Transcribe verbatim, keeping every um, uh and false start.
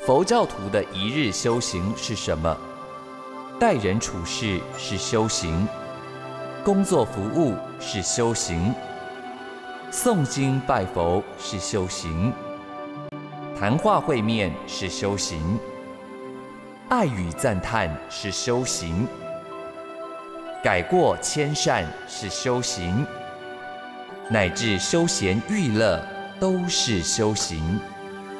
佛教徒的一日修行是什么？待人处事是修行，工作服务是修行，诵经拜佛是修行，谈话会面是修行，爱语赞叹是修行，改过迁善是修行，乃至休闲娱乐都是修行。